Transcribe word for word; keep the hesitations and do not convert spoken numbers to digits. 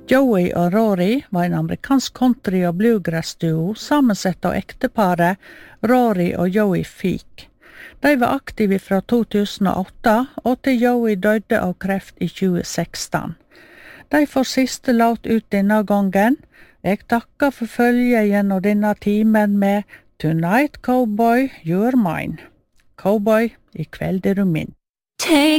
Joey og Rory var en amerikansk country- og bluegrass-duo sammensett av ekteparet Rory og Joey Feek. De var aktive fra to tusen og åtte, og til Joey døde av kreft i tjue seksten. De får siste låt ut denne gangen. Jeg takker for følget gjennom denne timen med Tonight Cowboy, You're Mine. Cowboy, i kveld er du min. Take